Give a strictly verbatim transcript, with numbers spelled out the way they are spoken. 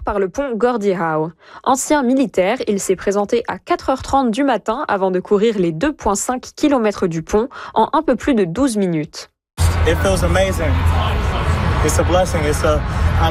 par le pont Gordie Howe. Ancien militaire, il s'est présenté à quatre heures trente du matin avant de courir les deux virgule cinq kilomètres du pont en un peu plus de douze minutes. It feels amazing. It's a blessing. It's a, I'm